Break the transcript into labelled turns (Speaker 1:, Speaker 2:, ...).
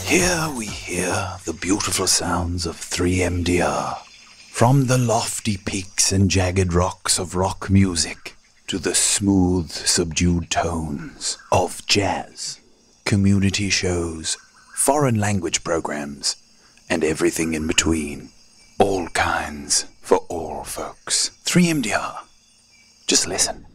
Speaker 1: Here we hear the beautiful sounds of 3MDR. From the lofty peaks and jagged rocks of rock music to the smooth, subdued tones of jazz, community shows, foreign language programs, and everything in between. All kinds for all folks. 3MDR. Just listen.